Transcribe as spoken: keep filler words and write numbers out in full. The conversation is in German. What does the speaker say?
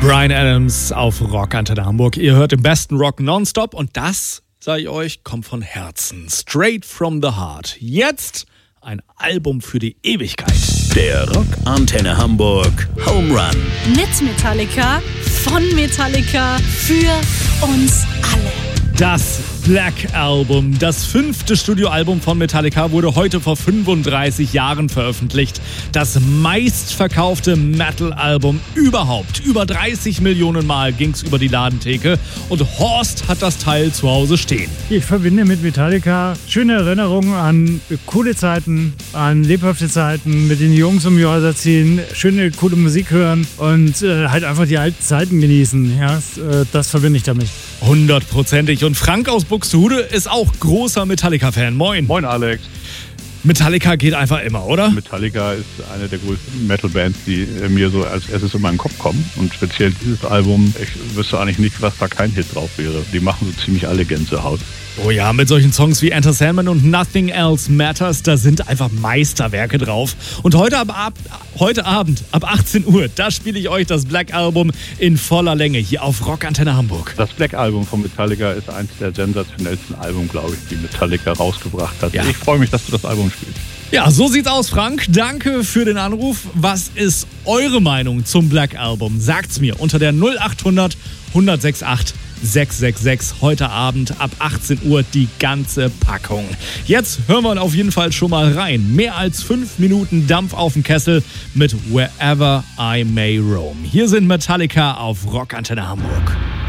Bryan Adams auf Rock Antenne Hamburg. Ihr hört den besten Rock nonstop und das, sage ich euch, kommt von Herzen. Straight from the heart. Jetzt ein Album für die Ewigkeit. Der Rock Antenne Hamburg Home Run. Mit Metallica, von Metallica, für uns alle. Das Black Album, das fünfte Studioalbum von Metallica, wurde heute vor fünfunddreißig Jahren veröffentlicht. Das meistverkaufte Metal-Album überhaupt. Über dreißig Millionen Mal ging es über die Ladentheke und Horst hat das Teil zu Hause stehen. Ich verbinde mit Metallica schöne Erinnerungen an coole Zeiten, an lebhafte Zeiten, mit den Jungs um die Häuser ziehen, schöne, coole Musik hören und äh, halt einfach die alten Zeiten genießen. Ja, das, äh, das verbinde ich damit. Hundertprozentig. Und Frank aus Buxtehude ist auch großer Metallica-Fan. Moin. Moin, Alex. Metallica geht einfach immer, oder? Metallica ist eine der größten Metal-Bands, die mir so als erstes in meinen Kopf kommen. Und speziell dieses Album, ich wüsste eigentlich nicht, was da kein Hit drauf wäre. Die machen so ziemlich alle Gänsehaut. Oh ja, mit solchen Songs wie Enter Sandman und Nothing Else Matters, da sind einfach Meisterwerke drauf. Und heute, ab, ab, heute Abend, ab achtzehn Uhr, da spiele ich euch das Black Album in voller Länge hier auf Rock Antenne Hamburg. Das Black Album von Metallica ist eins der sensationellsten Alben, glaube ich, die Metallica rausgebracht hat. Ja. Ich freue mich, dass du das Album spielst. Ja, so sieht's aus, Frank. Danke für den Anruf. Was ist eure Meinung zum Black Album? Sagt's mir unter der null acht hundert hundertsechsundachtzig sechs sechs sechs. Heute Abend ab achtzehn Uhr die ganze Packung. Jetzt hören wir auf jeden Fall schon mal rein. Mehr als fünf Minuten Dampf auf dem Kessel mit Wherever I May Roam. Hier sind Metallica auf Rock Antenne Hamburg.